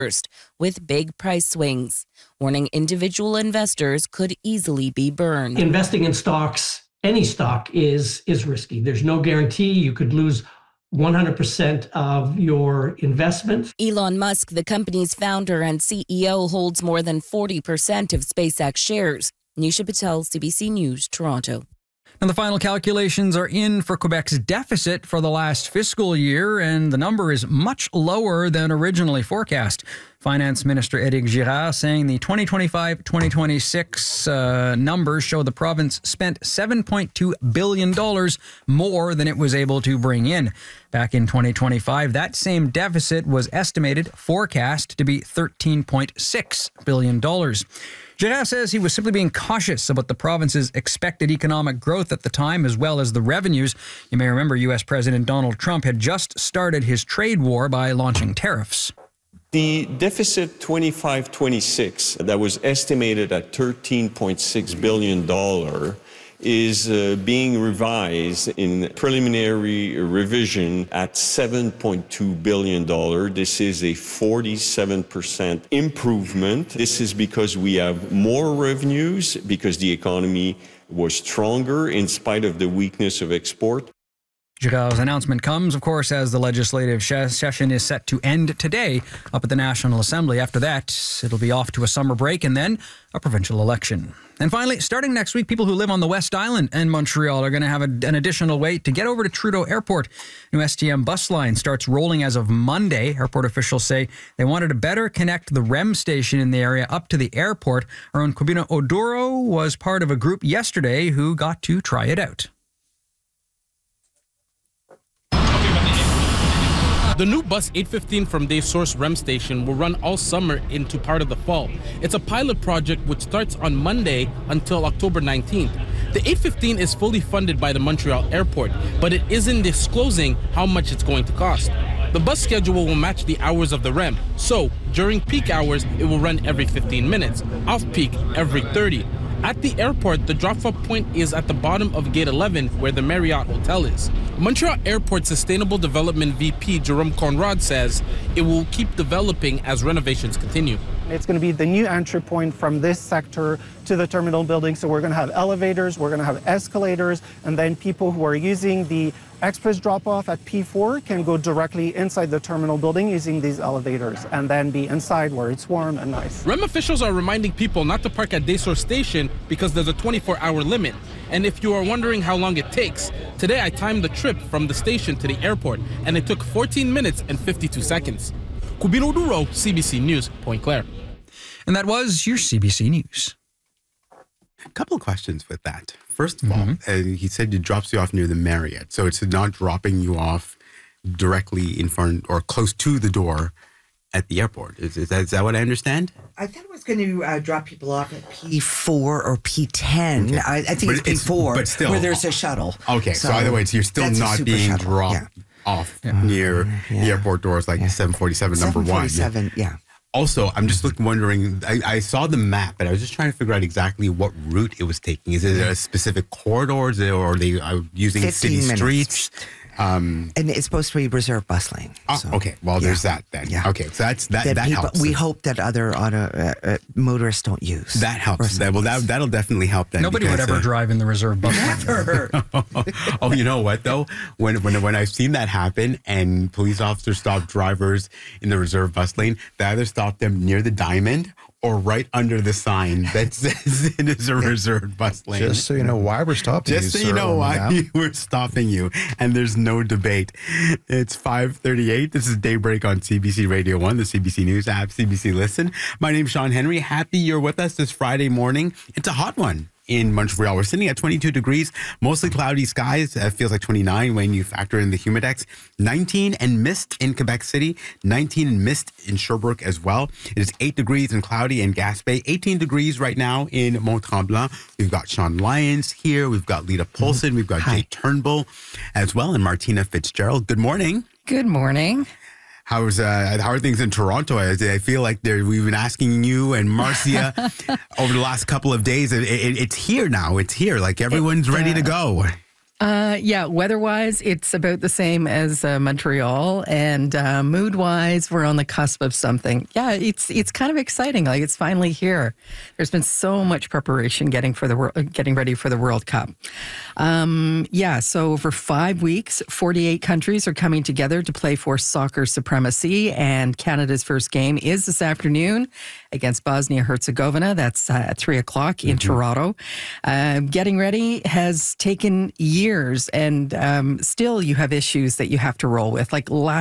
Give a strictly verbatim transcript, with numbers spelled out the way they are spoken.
first, with big price swings, warning individual investors could easily be burned. Investing in stocks, any stock, is is risky. There's no guarantee. You could lose one hundred percent of your investment. Elon Musk, the company's founder and C E O, holds more than forty percent of SpaceX shares. Nisha Patel, C B C News, Toronto. And the final calculations are in for Quebec's deficit for the last fiscal year, and the number is much lower than originally forecast. Finance Minister Éric Girard saying the twenty twenty-five twenty twenty-six uh, numbers show the province spent seven point two billion dollars more than it was able to bring in. Back in twenty twenty-five, that same deficit was estimated, forecast to be thirteen point six billion dollars. Girard says he was simply being cautious about the province's expected economic growth at the time, as well as the revenues. You may remember U S President Donald Trump had just started his trade war by launching tariffs. The deficit twenty-five twenty-six that was estimated at thirteen point six billion dollars is uh, being revised in preliminary revision at seven point two billion dollars. This is a forty-seven percent improvement. This is because we have more revenues, because the economy was stronger in spite of the weakness of export. Girard's announcement comes, of course, as the legislative session is set to end today up at the National Assembly. After that, it'll be off to a summer break and then a provincial election. And finally, starting next week, people who live on the West Island and Montreal are going to have a, an additional wait to get over to Trudeau Airport. New S T M bus line starts rolling as of Monday. Airport officials say they wanted to better connect the R E M station in the area up to the airport. Our own Kubina Oduro was part of a group yesterday who got to try it out. The new bus eight fifteen from Day Source R E M station will run all summer into part of the fall. It's a pilot project which starts on Monday until October nineteenth. The eight fifteen is fully funded by the Montreal Airport, but it isn't disclosing how much it's going to cost. The bus schedule will match the hours of the R E M, so during peak hours it will run every fifteen minutes, off-peak every thirty. At the airport, the drop-off point is at the bottom of Gate eleven, where the Marriott Hotel is. Montreal Airport Sustainable Development V P Jerome Conrad says it will keep developing as renovations continue. It's going to be the new entry point from this sector to the terminal building. So we're going to have elevators, we're going to have escalators, and then people who are using the express drop-off at P four can go directly inside the terminal building using these elevators and then be inside where it's warm and nice. R E M officials are reminding people not to park at Day Source Station because there's a twenty-four hour limit. And if you are wondering how long it takes, today I timed the trip from the station to the airport, and it took fourteen minutes and fifty-two seconds. Kubino Duro, C B C News, Point Claire. And that was your C B C News. A couple of questions with that. First of Mm-hmm. all, uh, he said it drops you off near the Marriott. So it's not dropping you off directly in front or close to the door at the airport. Is, is, that, is that what I understand? I thought it was going to uh, drop people off at P four or P ten. Okay. I, I think But it's P it's- four, but still- where there's a shuttle. Okay, so, either way, so you're still that's a not super being shuttle, dropped yeah. off Yeah. near Yeah. the airport doors like Yeah. seven forty-seven number one. seven forty-seven, yeah. Also, I'm just looking, wondering, I, I saw the map, but I was just trying to figure out exactly what route it was taking. Is it a specific corridor, is it, or are they uh, using city fifteen minutes. streets? Um, And it's supposed to be reserved bus lane. oh, so, okay, well, yeah. there's that then. Yeah. Okay, so that's that, That that people, helps. we hope that other auto uh, uh, motorists don't use. That helps. That, well, that, that'll definitely help then. Nobody would because, ever uh, drive in the reserve bus. Never. oh, you know what though? When when when I've seen that happen and police officers stop drivers in the reserve bus lane, they either stop them near the diamond or right under the sign that says it is a reserved bus lane. Just so you know why we're stopping Just you, so you sir, know on the why map. we're stopping you, and there's no debate. It's five thirty-eight. This is Daybreak on C B C Radio one, the C B C News app, C B C Listen. My name's Sean Henry. Happy you're with us this Friday morning. It's a hot one in Montreal. We're sitting at twenty-two degrees, mostly cloudy skies. It feels like twenty-nine when you factor in the humidex. nineteen and mist in Quebec City, nineteen and mist in Sherbrooke as well. It is eight degrees and cloudy in Gaspé, eighteen degrees right now in Mont-Tremblant. We've got Sean Lyons here. We've got Lita Polson. We've got Hi. Jay Turnbull as well, and Martina Fitzgerald. Good morning. Good morning. How's uh, how are things in Toronto? I, I feel like they're, we've been asking you and Marcia over the last couple of days. It, it, it's here now. It's here. Like everyone's It, ready uh, to go. Uh, yeah, weather-wise, it's about the same as uh, Montreal, and uh, mood-wise, we're on the cusp of something. Yeah, it's it's kind of exciting. Like it's finally here. There's been so much preparation getting for the wor- getting ready for the World Cup. Um, yeah, so over five weeks, forty-eight countries are coming together to play for soccer supremacy, and Canada's first game is this afternoon against Bosnia-Herzegovina. That's uh, at three o'clock in mm-hmm. Toronto. Uh, getting ready has taken years. And um, still you have issues that you have to roll with. Like last